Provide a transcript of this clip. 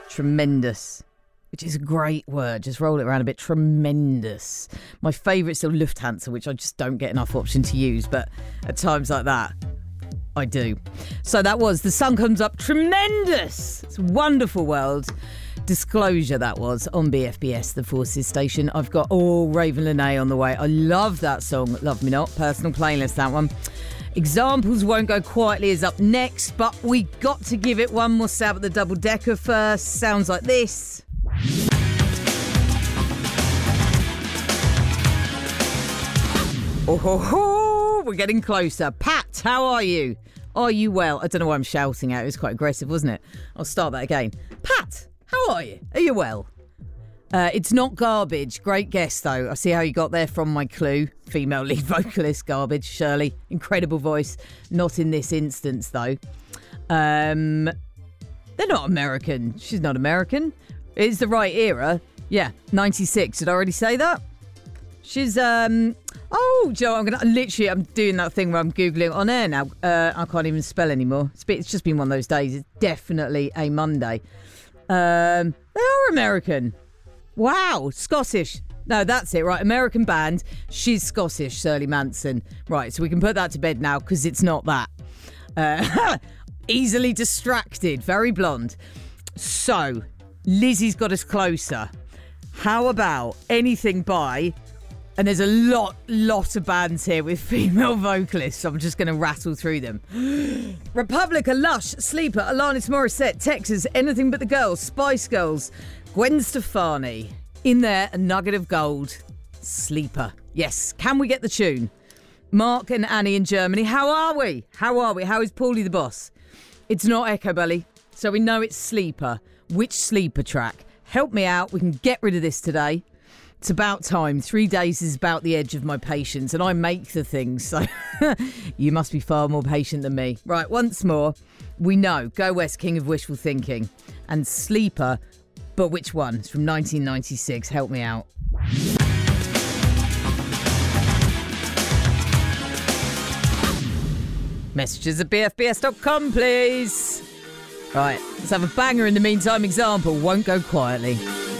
Tremendous. Which is a great word. Just roll it around a bit. Tremendous. My favourite is still Lufthansa, which I just don't get enough option to use. But at times like that, I do. So that was The Sun Comes Up. Tremendous. It's a wonderful world. Disclosure, that was on BFBS, the Forces station. I've got Raven Lenae on the way. I love that song. Love Me Not. Personal playlist, that one. Examples Won't Go Quietly is up next. But we got to give it one more stab at the double decker first. Sounds like this. We're getting closer. Pat, how are you? Are you well? I don't know why I'm shouting out. It was quite aggressive, wasn't it? I'll start that again. Pat, how are you? Are you well? It's not Garbage. Great guess, though. I see how you got there from my clue. Female lead vocalist, Garbage. Shirley, incredible voice. Not in this instance, though. They're not American. She's not American. It's the right era. Yeah, 96. Did I already say that? She's, Joe, I'm doing that thing where I'm Googling on air now. I can't even spell anymore. It's just been one of those days. It's definitely a Monday. They are American. Wow, Scottish. No, that's it, right? American band. She's Scottish, Shirley Manson. Right, so we can put that to bed now because it's not that. Easily distracted, very blonde. So, Lizzie's got us closer. How about anything by... And there's a lot of bands here with female vocalists. So I'm just going to rattle through them. Republica, Lush, Sleeper, Alanis Morissette, Texas, Anything But the Girls, Spice Girls, Gwen Stefani. In there, a nugget of gold. Sleeper. Yes. Can we get the tune? Mark and Annie in Germany. How are we? How is Paulie the boss? It's not Echo Belly, so we know it's Sleeper. Which Sleeper track? Help me out. We can get rid of this today. It's about time. 3 days is about the edge of my patience, and I make the things, so you must be far more patient than me. Right, once more, we know Go West, King of Wishful Thinking, and Sleeper, but which one? It's from 1996. Help me out. Messages at bfbs.com, please. Right, let's have a banger in the meantime. Example Won't Go Quietly.